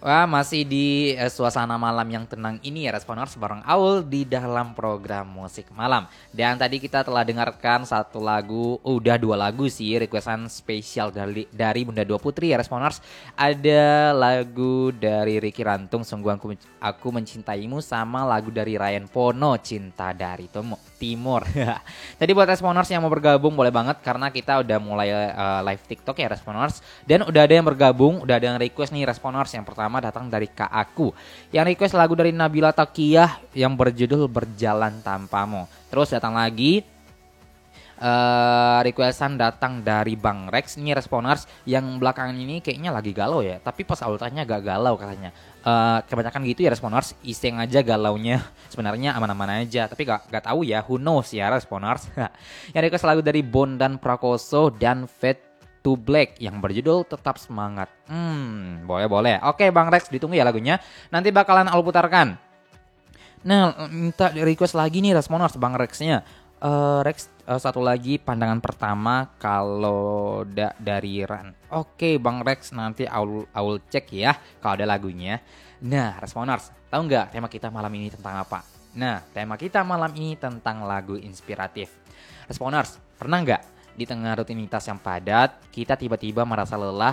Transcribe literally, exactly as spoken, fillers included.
Wah, masih di eh, suasana malam yang tenang ini ya Responers bareng Aul di dalam program musik malam. Dan tadi kita telah dengarkan satu lagu, oh, udah dua lagu sih requestan spesial dari dari Bunda Dua Putri ya Responers. Ada lagu dari Ricky Rantung Sungguh Aku, Aku Mencintaimu sama lagu dari Ryan Pono Cinta dari Tomo- Timur. Tadi buat Responers yang mau bergabung boleh banget karena kita udah mulai uh, live TikTok ya Responers. Dan udah ada yang bergabung, udah ada yang request nih Responers. Yang pertama datang dari Kak Aku yang request lagu dari Nabila Takiyah yang berjudul Berjalan Tanpamu. Terus datang lagi uh, requestan datang dari Bang Rex nih Responers yang belakangan ini kayaknya lagi galau ya. Tapi pas ultahnya gak galau katanya. Uh, kebanyakan gitu ya Responers, iseng aja galaunya. Sebenarnya aman-aman aja, tapi gak, gak tahu ya, who knows ya Responers. Yang request lagu dari Bondan Prakoso dan Fate to Black yang berjudul Tetap Semangat. Hmm, boleh-boleh. Oke Bang Rex, ditunggu ya lagunya. Nanti bakalan aku putarkan. Nah, minta request lagi nih Responers Bang Rexnya. Uh, Rex, uh, satu lagi pandangan pertama kalau da- dari Ran. Oke Bang Rex, nanti Aul Aul cek ya kalau ada lagunya. Nah Responers, tahu nggak tema kita malam ini tentang apa? Nah, tema kita malam ini tentang lagu inspiratif. Responers, pernah nggak di tengah rutinitas yang padat kita tiba-tiba merasa lelah